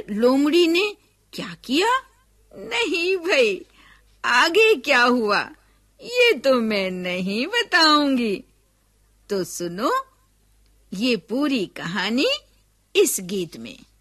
फिर लोमड़ी ने क्या किया? नहीं भाई, आगे क्या हुआ ये तो मैं नहीं बताऊंगी। तो सुनो ये पूरी कहानी इस गीत में।